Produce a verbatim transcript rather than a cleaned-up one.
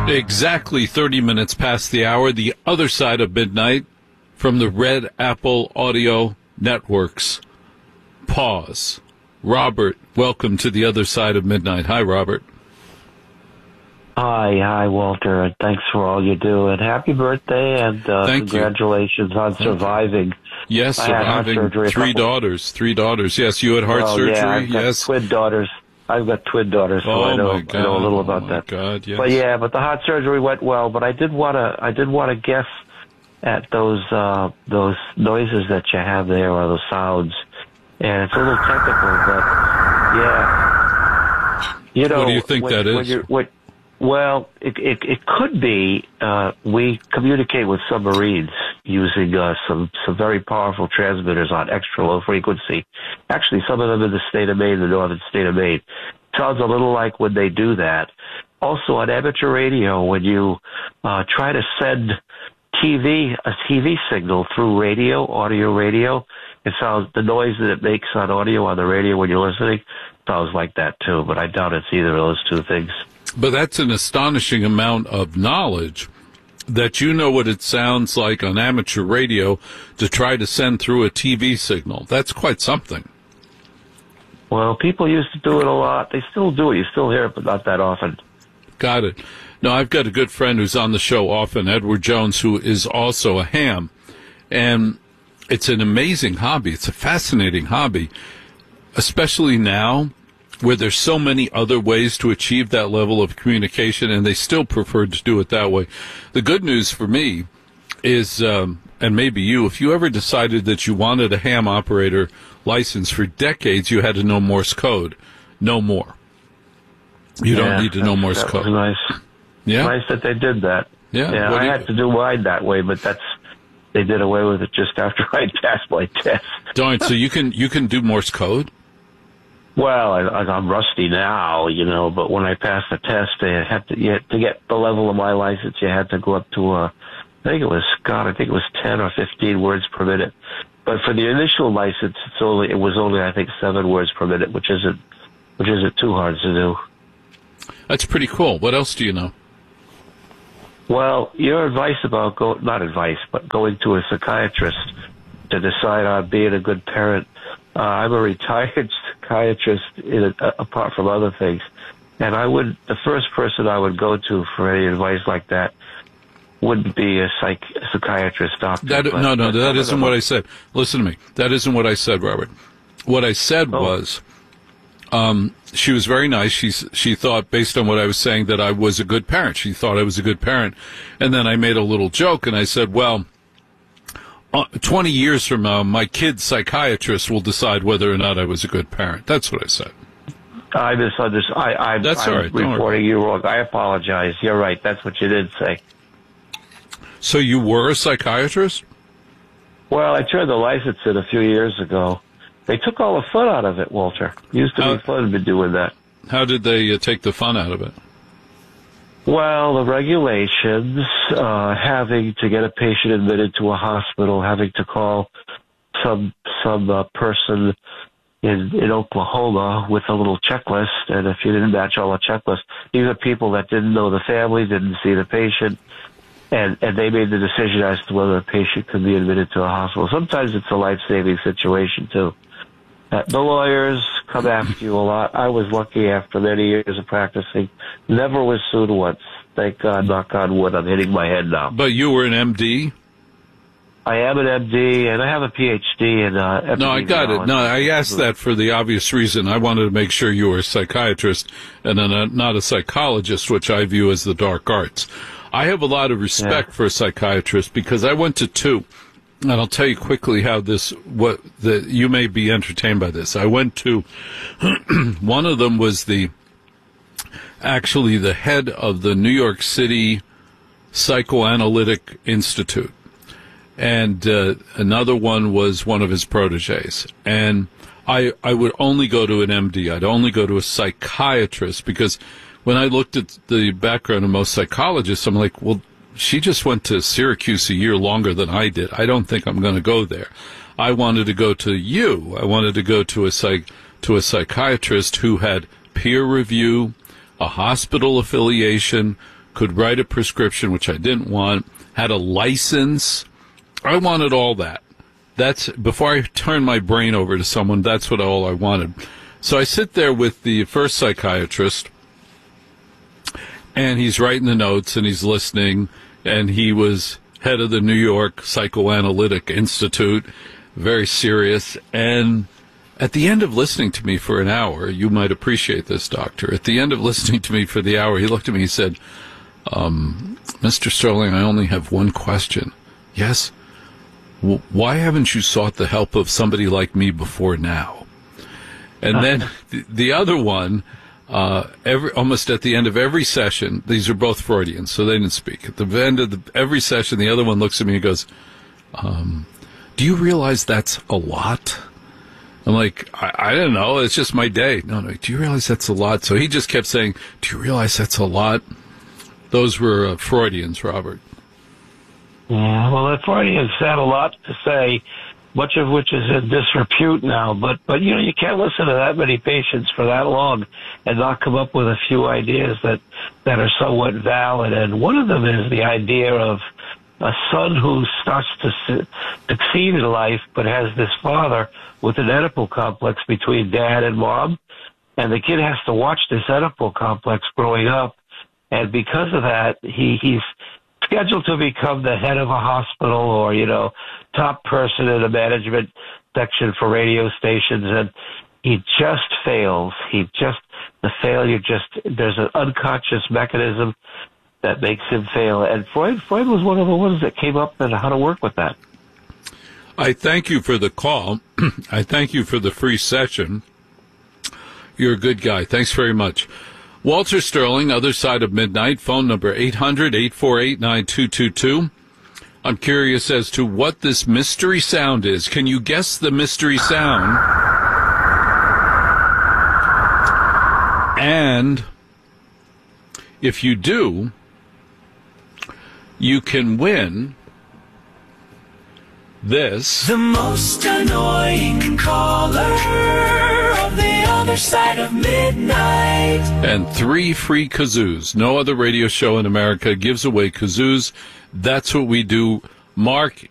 Exactly thirty minutes past the hour, the other side of midnight from the Red Apple Audio Networks. Pause. Robert, welcome to the other side of midnight. Hi, Robert. Hi, hi, Walter, and thanks for all you do, and happy birthday, and uh, Thank congratulations you. on Thank surviving. You. Yes, I had surviving heart surgery three couple... daughters, three daughters. Yes, you had heart well, surgery. Yeah, I've got yes, twin daughters. I've got twin daughters, so oh I know my God. I know a little oh about my that. God, yes. But yeah, but the heart surgery went well. But I did want to I did want to guess at those uh, those noises that you have there, or those sounds, and it's a little technical, but yeah, you know. What do you think when, that when is? You're, when, Well, it, it, it could be, uh, we communicate with submarines using, uh, some, some very powerful transmitters on extra low frequency. Actually, some of them in the state of Maine, the northern state of Maine. Sounds a little like when they do that. Also on amateur radio, when you, uh, try to send T V, a T V signal through radio, audio radio, it sounds, the noise that it makes on audio on the radio when you're listening sounds like that too, but I doubt it's either of those two things. But that's an astonishing amount of knowledge that you know what it sounds like on amateur radio to try to send through a T V signal. That's quite something. Well, people used to do it a lot. They still do it. You still hear it, but not that often. Got it. No, I've got a good friend who's on the show often, Edward Jones, who is also a ham. And it's an amazing hobby. It's a fascinating hobby, especially now, where there's so many other ways to achieve that level of communication, and they still prefer to do it that way. The good news for me is, um, and maybe you, if you ever decided that you wanted a ham operator license for decades, you had to know Morse code. No more. You yeah, don't need to know Morse that code. Was nice. Yeah? Nice that they did that. Yeah. Yeah, I you, had to do mine that way, but that's, they did away with it just after I passed my test. Darn, so you can, you can do Morse code? Well, I, I'm rusty now, you know, but when I passed the test, they had to, you had to get the level of my license, you had to go up to, uh, I think it was, God, I think it was ten or fifteen words per minute. But for the initial license, it's only, it was only, I think, seven words per minute, which isn't, which isn't too hard to do. That's pretty cool. What else do you know? Well, your advice about go, not advice, but going to a psychiatrist to decide on being a good parent. Uh, I'm a retired psychiatrist, in a, uh, apart from other things, and I would the first person I would go to for any advice like that wouldn't be a, psych, a psychiatrist doctor. That, but, no, no, but that isn't what I said. Listen to me. That isn't what I said, Robert. What I said oh. was, um, she was very nice. She she thought, based on what I was saying, that I was a good parent. She thought I was a good parent, and then I made a little joke and I said, well, Uh, twenty years from now, my kid's psychiatrist will decide whether or not I was a good parent. That's what I said. I misunderstood. I, I, That's I'm all right. Don't reporting you wrong. I apologize. You're right. That's what you did say. So you were a psychiatrist? Well, I turned the license in a few years ago. They took all the fun out of it, Walter. It used to How, be fun to be doing that. How did they uh, take the fun out of it? Well, the regulations, uh, having to get a patient admitted to a hospital, having to call some some uh, person in, in Oklahoma with a little checklist, and if you didn't match all the checklist, these are people that didn't know the family, didn't see the patient, and, and they made the decision as to whether the patient could be admitted to a hospital. Sometimes it's a life-saving situation, too. Uh, the lawyers come after you a lot. I was lucky after many years of practicing. Never was sued once. Thank God, knock on wood, I'm hitting my head now. But you were an M D? I am an M D, and I have a P H D in uh, epidemiology. No, I got it. No, I asked that for the obvious reason. I wanted to make sure you were a psychiatrist and a, not a psychologist, which I view as the dark arts. I have a lot of respect yeah. for a psychiatrist because I went to two. And I'll tell you quickly how this, what, the, you may be entertained by this. I went to, one of them was the, actually the head of the New York City Psychoanalytic Institute. And uh, another one was one of his proteges. And I, I would only go to an M D. I'd only go to a psychiatrist because when I looked at the background of most psychologists, I'm like, well, she just went to Syracuse a year longer than I did. I don't think I'm going to go there. I wanted to go to you. I wanted to go to a psych, to a psychiatrist who had peer review, a hospital affiliation, could write a prescription, which I didn't want, had a license. I wanted all that. That's before I turn my brain over to someone, that's what all I wanted. So I sit there with the first psychiatrist, and he's writing the notes, and he's listening, and he was head of the New York Psychoanalytic Institute, very serious. And at the end of listening to me for an hour, you might appreciate this, doctor, at the end of listening to me for the hour, he looked at me, he said, um, Mister Sterling, I only have one question. Yes? W- why haven't you sought the help of somebody like me before now? And then the, the other one, uh, every, almost at the end of every session, these are both Freudians, so they didn't speak. At the end of the, every session, the other one looks at me and goes, um, do you realize that's a lot? I'm like, I, I don't know. It's just my day. No, no. Do you realize that's a lot? So he just kept saying, do you realize that's a lot? Those were uh, Freudians, Robert. Yeah, well, the Freudians had a lot to say, much of which is in disrepute now. But, but you know, you can't listen to that many patients for that long and not come up with a few ideas that, that are somewhat valid. And one of them is the idea of a son who starts to su- succeed in life but has this father with an Oedipal complex between dad and mom. And the kid has to watch this Oedipal complex growing up. And because of that, he, he's scheduled to become the head of a hospital or, you know, top person in the management section for radio stations. And he just fails. He just, the failure just, there's an unconscious mechanism that makes him fail. And Freud, Freud was one of the ones that came up and how to work with that. I thank you for the call. I thank you for the free session. You're a good guy. Thanks very much. Walter Sterling, Other Side of Midnight, phone number eight hundred, eight four eight, nine two two two. I'm curious as to what this mystery sound is. Can you guess the mystery sound? And if you do, you can win this. The most annoying caller of the other side of midnight. And three free kazoos. No other radio show in America gives away kazoos. That's what we do. Mark,